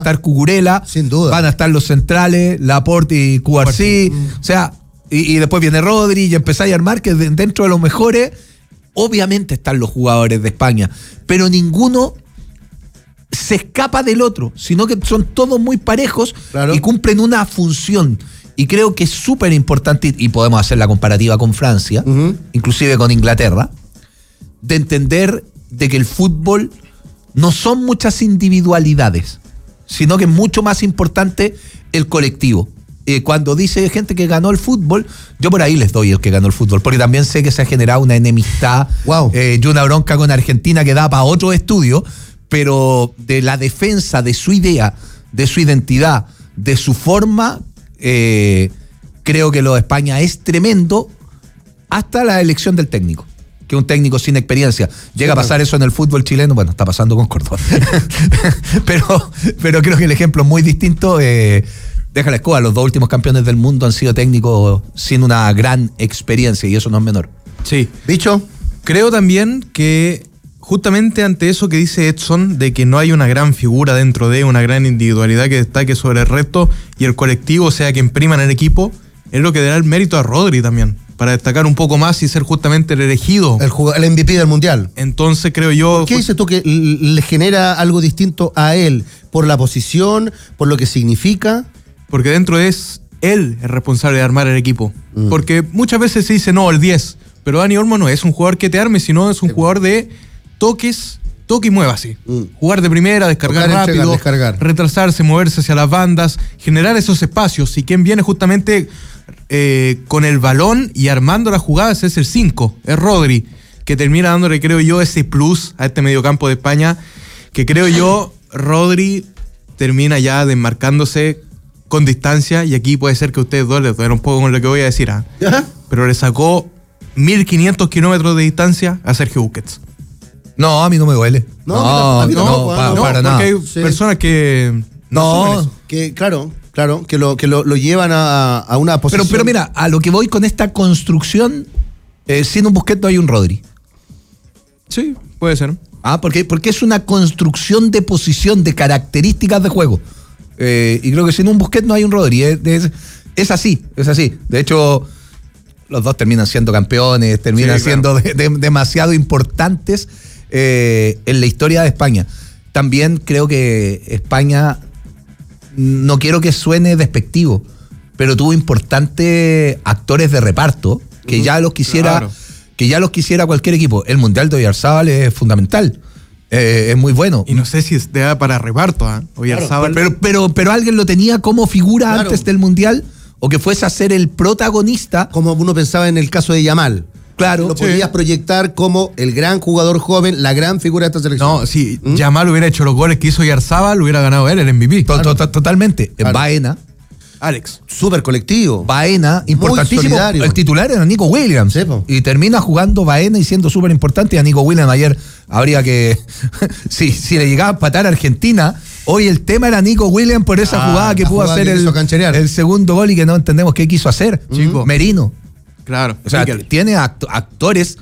estar Cucurella, sin duda. Van a estar los centrales, Laporte y Cubarsí. O sea, y después viene Rodri y empezáis a armar que dentro de los mejores, obviamente están los jugadores de España, pero ninguno se escapa del otro, sino que son todos muy parejos, claro, y cumplen una función. Y creo que es súper importante, y podemos hacer la comparativa con Francia, inclusive con Inglaterra, de entender de que el fútbol no son muchas individualidades, sino que es mucho más importante el colectivo. Cuando dice gente que ganó el fútbol, yo por ahí les doy el que ganó el fútbol, porque también sé que se ha generado una enemistad y una bronca con Argentina que da para otro estudio, pero de la defensa de su idea, de su identidad, de su forma, creo que lo de España es tremendo, hasta la elección del técnico, que un técnico sin experiencia. Llega a pasar eso en el fútbol chileno, bueno, está pasando con Córdoba. pero creo que el ejemplo es muy distinto. Deja la escoba, los dos últimos campeones del mundo han sido técnicos sin una gran experiencia, y eso no es menor. Sí. ¿Bicho? Creo también que justamente ante eso que dice Edson, de que no hay una gran figura dentro de una gran individualidad que destaque sobre el resto y el colectivo, o sea, que imprima en el equipo, es lo que dará el mérito a Rodri también, para destacar un poco más y ser justamente el elegido. El MVP del Mundial. Entonces creo yo... ¿Qué dices tú que le genera algo distinto a él? ¿Por la posición? ¿Por lo que significa? Porque dentro es él el responsable de armar el equipo. Porque muchas veces se dice, no, el 10. Pero Dani Olmo no es un jugador que te arme, sino es un jugador de toques, toque y muévase. Jugar de primera, descargar rápido, retrasarse, moverse hacia las bandas, generar esos espacios. Y quien viene justamente con el balón y armando las jugadas es el 5, es Rodri, que termina dándole, creo yo, ese plus a este mediocampo de España, que creo yo, Rodri termina ya desmarcándose con distancia, y aquí puede ser que a ustedes dos les duele un poco con lo que voy a decir, pero le sacó 1500 kilómetros de distancia a Sergio Busquets. No, a mí no me duele. No, para nada. Porque hay personas que... que claro, que lo llevan a una posición. Pero mira, a lo que voy con esta construcción, sin un Busquets no hay un Rodri. Sí, puede ser. Porque es una construcción de posición, de características de juego. Y creo que sin un Busquets no hay un Rodri. Es así. De hecho, los dos terminan siendo campeones, terminan siendo demasiado importantes en la historia de España. También creo que España, no quiero que suene despectivo, pero tuvo importantes actores de reparto que ya los quisiera, cualquier equipo. El Mundial de Oyarzábal es fundamental. Es muy bueno. Y no sé si es de para reparto, Oyarzábal. Pero alguien lo tenía como figura antes del Mundial, o que fuese a ser el protagonista. Como uno pensaba en el caso de Yamal. Claro. Lo podías proyectar como el gran jugador joven, la gran figura de esta selección. No, si Yamal hubiera hecho los goles que hizo Oyarzábal, hubiera ganado él el MVP. Totalmente. Claro. Baena. Alex. Súper colectivo. Baena, importantísimo. Solidario. El titular era Nico Williams. Y termina jugando Baena y siendo súper importante. Y a Nico Williams ayer habría que... si le llegaba a empatar a Argentina, hoy el tema era Nico Williams por esa jugada que pudo hacer el segundo gol y que no entendemos qué quiso hacer. Merino. Claro. O sea, tiene actores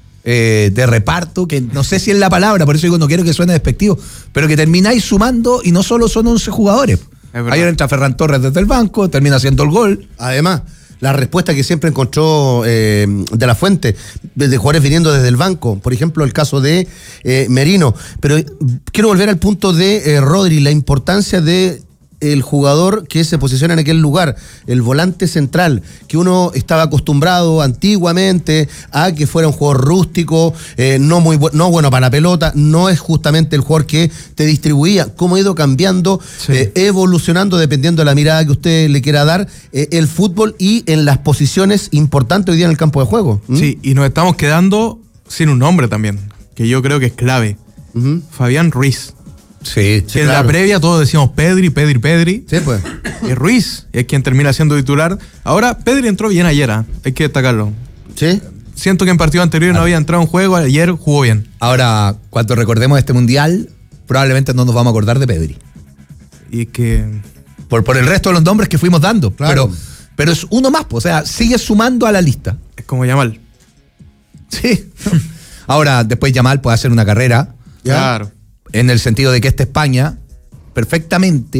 de reparto, que no sé si es la palabra, por eso digo, no quiero que suene despectivo, pero que termináis sumando y no solo son 11 jugadores. Ayer entra Ferran Torres desde el banco, termina haciendo el gol. Además, la respuesta que siempre encontró de la Fuente, de jugadores viniendo desde el banco, por ejemplo, el caso de Merino. Pero quiero volver al punto de Rodri, la importancia de el jugador que se posiciona en aquel lugar, el volante central, que uno estaba acostumbrado antiguamente a que fuera un jugador rústico, no bueno para la pelota, no es justamente el jugador que te distribuía. Cómo ha ido cambiando, evolucionando, dependiendo de la mirada que usted le quiera dar, el fútbol y en las posiciones importantes hoy día en el campo de juego. Sí, y nos estamos quedando sin un nombre también, que yo creo que es clave. Fabián Ruiz. Sí, en la previa todos decíamos Pedri. Sí, pues. Y Ruiz es quien termina siendo titular. Ahora, Pedri entró bien ayer, hay que destacarlo. Sí. Siento que en partido anterior no había entrado en juego, ayer jugó bien. Ahora, cuando recordemos este Mundial, probablemente no nos vamos a acordar de Pedri. Y que... Por el resto de los nombres que fuimos dando. Claro. Pero es uno más, o sea, sigue sumando a la lista. Es como Yamal. Sí. Ahora, después Yamal puede hacer una carrera. Claro. En el sentido de que esta España perfectamente